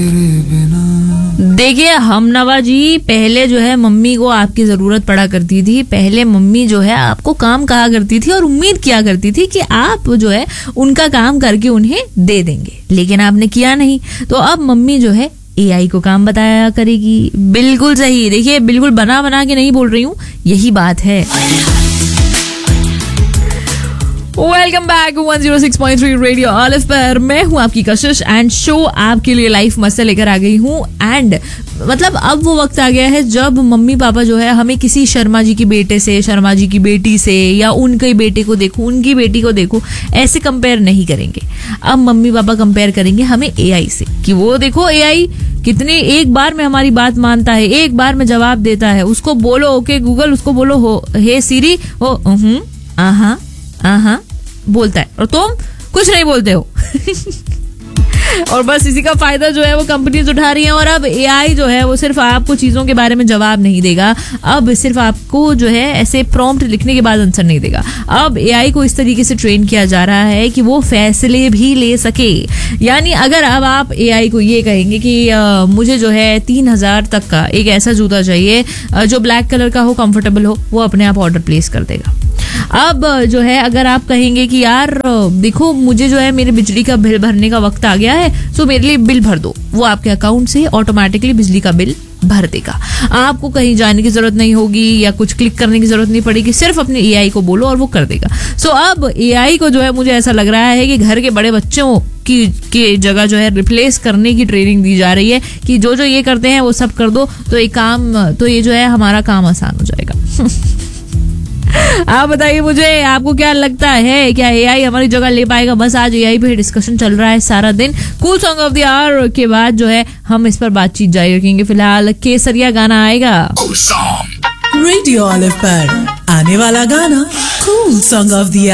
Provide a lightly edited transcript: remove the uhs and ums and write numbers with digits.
देखिए हमनवा जी, पहले जो है मम्मी को आपकी जरूरत पड़ा करती थी। पहले मम्मी जो है आपको काम कहा करती थी और उम्मीद किया करती थी कि आप जो है उनका काम करके उन्हें दे देंगे, लेकिन आपने किया नहीं। तो अब मम्मी जो है एआई को काम बताया करेगी। बिल्कुल सही। देखिए बिल्कुल बना बना के नहीं बोल रही हूँ, यही बात है। वेलकम बैक 106.3 रेडियो ऑलिव पर। मैं हूं आपकी कशिश एंड शो आपके लिए लाइफ मस्त लेकर आ गई हूं। एंड मतलब अब वो वक्त आ गया है जब मम्मी पापा जो है हमें किसी शर्मा जी की बेटे से, शर्मा जी की बेटी से, या उनके बेटे को देखो, उनकी बेटी को देखो, ऐसे कंपेयर नहीं करेंगे। अब मम्मी पापा कंपेयर करेंगे हमें एआई से कि वो देखो एआई कितने एक बार में हमारी बात मानता है, एक बार में जवाब देता है। उसको बोलो ओके गूगल, उसको बोलो हो हे सीरी, हो आहा बोलता है और तुम कुछ नहीं बोलते हो। और बस इसी का फायदा जो है वो कंपनीज उठा रही हैं। और अब एआई जो है वो सिर्फ आपको चीजों के बारे में जवाब नहीं देगा, अब सिर्फ आपको जो है ऐसे प्रॉम्प्ट लिखने के बाद आंसर नहीं देगा। अब एआई को इस तरीके से ट्रेन किया जा रहा है कि वो फैसले भी ले सके। यानी अगर अब आप एआई को ये कहेंगे कि मुझे जो है 3000 तक का एक ऐसा जूता चाहिए जो ब्लैक कलर का हो, कंफर्टेबल हो, वो अपने आप ऑर्डर प्लेस कर देगा। अब जो है अगर आप कहेंगे कि यार देखो मुझे जो है मेरे बिजली का बिल भरने का वक्त आ गया है, सो मेरे लिए बिल भर दो, वो आपके अकाउंट से ऑटोमेटिकली बिजली का बिल भर देगा। आपको कहीं जाने की जरूरत नहीं होगी या कुछ क्लिक करने की जरूरत नहीं पड़ेगी, सिर्फ अपने एआई को बोलो और वो कर देगा। सो अब एआई को जो है मुझे ऐसा लग रहा है कि घर के बड़े बच्चों की जगह जो है रिप्लेस करने की ट्रेनिंग दी जा रही है कि जो जो ये करते हैं वो सब कर दो, तो ये जो है हमारा काम आसान हो जाएगा। आप बताइए मुझे, आपको क्या लगता है, क्या एआई हमारी जगह ले पाएगा? बस आज एआई पे डिस्कशन चल रहा है सारा दिन। Cool song of the our के बाद जो है हम इस पर बातचीत जारी रखेंगे। फिलहाल केसरिया गाना आएगा रेडियो ऑलिव पर। आने वाला गाना कूल सॉन्ग ऑफ द